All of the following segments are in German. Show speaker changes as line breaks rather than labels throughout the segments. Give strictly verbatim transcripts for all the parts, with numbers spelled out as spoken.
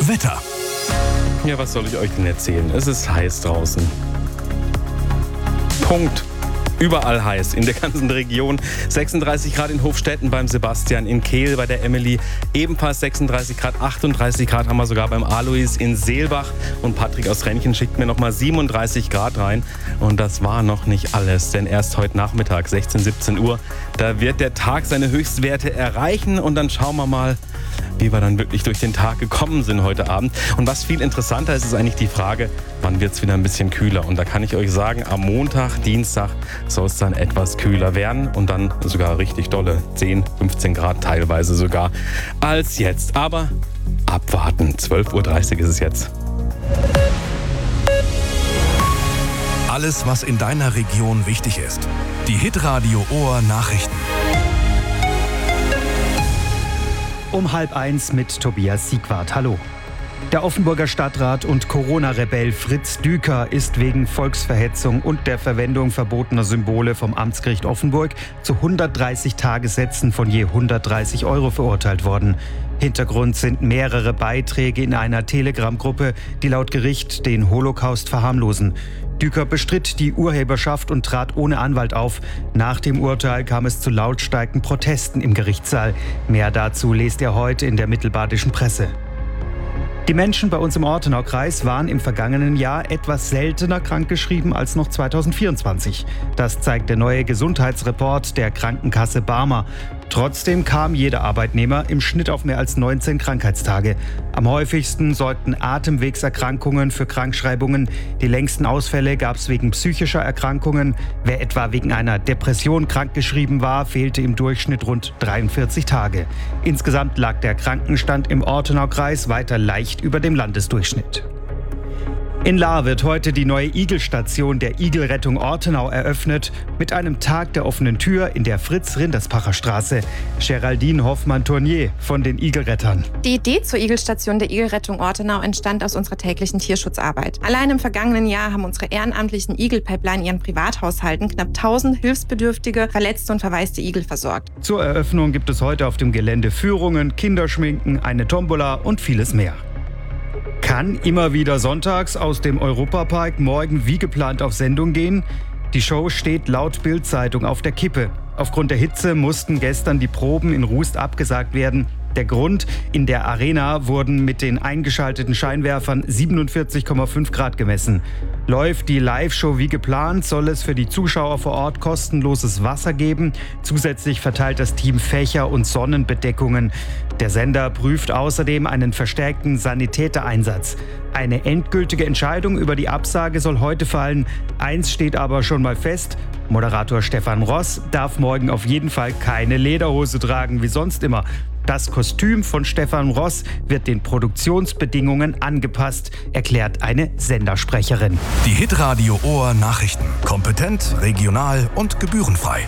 Wetter.
Ja, was soll ich euch denn erzählen? Es ist heiß draußen. Punkt. Überall heiß, in der ganzen Region. sechsunddreißig Grad in Hofstetten beim Sebastian, in Kehl bei der Emily. Ebenfalls sechsunddreißig Grad, achtunddreißig Grad haben wir sogar beim Alois in Seelbach. Und Patrick aus Rennchen schickt mir nochmal siebenunddreißig Grad rein. Und das war noch nicht alles, denn erst heute Nachmittag, sechzehn, siebzehn Uhr, da wird der Tag seine Höchstwerte erreichen. Und dann schauen wir mal, wie wir dann wirklich durch den Tag gekommen sind heute Abend. Und was viel interessanter ist, ist eigentlich die Frage, wann wird es wieder ein bisschen kühler? Und da kann ich euch sagen, am Montag, Dienstag soll es dann etwas kühler werden und dann sogar richtig dolle, zehn, fünfzehn Grad teilweise sogar, als jetzt. Aber abwarten, zwölf Uhr dreißig ist es jetzt.
Alles, was in deiner Region wichtig ist. Die Hitradio Ohr Nachrichten.
Um halb eins mit Tobias Siegwart. Hallo. Der Offenburger Stadtrat und Corona-Rebell Fritz Düker ist wegen Volksverhetzung und der Verwendung verbotener Symbole vom Amtsgericht Offenburg zu hundertdreißig Tagessätzen von je hundertdreißig Euro verurteilt worden. Hintergrund sind mehrere Beiträge in einer Telegram-Gruppe, die laut Gericht den Holocaust verharmlosen. Düker bestritt die Urheberschaft und trat ohne Anwalt auf. Nach dem Urteil kam es zu lautstarken Protesten im Gerichtssaal. Mehr dazu lest ihr heute in der mittelbadischen Presse. Die Menschen bei uns im Ortenaukreis waren im vergangenen Jahr etwas seltener krankgeschrieben als noch zweitausendvierundzwanzig. Das zeigt der neue Gesundheitsreport der Krankenkasse Barmer. Trotzdem kam jeder Arbeitnehmer im Schnitt auf mehr als neunzehn Krankheitstage. Am häufigsten sorgten Atemwegserkrankungen für Krankschreibungen. Die längsten Ausfälle gab es wegen psychischer Erkrankungen. Wer etwa wegen einer Depression krankgeschrieben war, fehlte im Durchschnitt rund dreiundvierzig Tage. Insgesamt lag der Krankenstand im Ortenaukreis weiter leicht über dem Landesdurchschnitt. In Lahr wird heute die neue Igelstation der Igelrettung Ortenau eröffnet, mit einem Tag der offenen Tür in der Fritz-Rinderspacher Straße. Geraldine Hoffmann-Tournier von den Igelrettern.
Die Idee zur Igelstation der Igelrettung Ortenau entstand aus unserer täglichen Tierschutzarbeit. Allein im vergangenen Jahr haben unsere ehrenamtlichen Igelpipeline ihren Privathaushalten knapp tausend hilfsbedürftige, verletzte und verwaiste Igel versorgt.
Zur Eröffnung gibt es heute auf dem Gelände Führungen, Kinderschminken, eine Tombola und vieles mehr. Kann immer wieder sonntags aus dem Europapark morgen wie geplant auf Sendung gehen? Die Show steht laut Bild-Zeitung auf der Kippe. Aufgrund der Hitze mussten gestern die Proben in Rust abgesagt werden. Der Grund: in der Arena wurden mit den eingeschalteten Scheinwerfern siebenundvierzig Komma fünf Grad gemessen. Läuft die Live-Show wie geplant, soll es für die Zuschauer vor Ort kostenloses Wasser geben. Zusätzlich verteilt das Team Fächer und Sonnenbedeckungen. Der Sender prüft außerdem einen verstärkten Sanitätereinsatz. Eine endgültige Entscheidung über die Absage soll heute fallen. Eins steht aber schon mal fest: Moderator Stefan Ross darf morgen auf jeden Fall keine Lederhose tragen, wie sonst immer. Das Kostüm von Stefan Ross wird den Produktionsbedingungen angepasst, erklärt eine Sendersprecherin.
Die Hitradio Ohr Nachrichten. Kompetent, regional und gebührenfrei.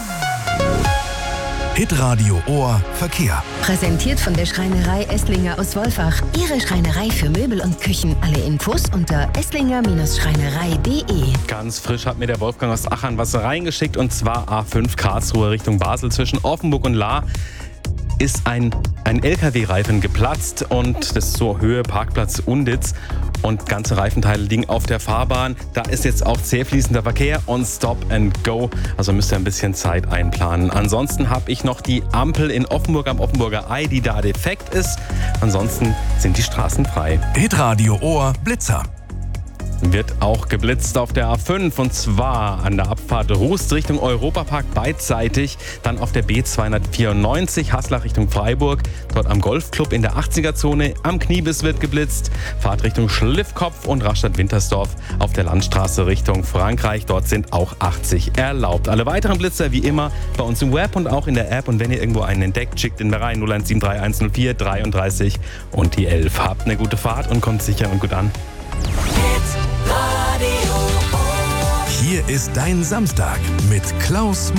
Hitradio Ohr Verkehr.
Präsentiert von der Schreinerei Esslinger aus Wolfach. Ihre Schreinerei für Möbel und Küchen. Alle Infos unter esslinger Schreinerei punkt de.
Ganz frisch hat mir der Wolfgang aus Achern was reingeschickt, und zwar A fünf Karlsruhe Richtung Basel zwischen Offenburg und Lahr. Ist ein, ein L K W-Reifen geplatzt, und das ist so Höhe Parkplatz Unditz, und ganze Reifenteile liegen auf der Fahrbahn. Da ist jetzt auch sehr fließender Verkehr on Stop and Go, also müsst ihr ein bisschen Zeit einplanen. Ansonsten habe ich noch die Ampel in Offenburg am Offenburger Ei, die da defekt ist. Ansonsten sind die Straßen frei.
Hitradio Ohr Blitzer.
Wird auch geblitzt auf der A fünf, und zwar an der Abfahrt Rust Richtung Europapark beidseitig, dann auf der B zweihundertvierundneunzig Haslach Richtung Freiburg, dort am Golfclub in der achtziger-Zone, am Kniebiss wird geblitzt, Fahrt Richtung Schliffkopf und Rastatt-Wintersdorf auf der Landstraße Richtung Frankreich, dort sind auch achtzig erlaubt. Alle weiteren Blitzer wie immer bei uns im Web und auch in der App, und wenn ihr irgendwo einen entdeckt, schickt ihn mir rein null eins sieben drei eins null vier dreiunddreißig und die elf. Habt eine gute Fahrt und kommt sicher und gut an.
Hier ist dein Samstag mit Klaus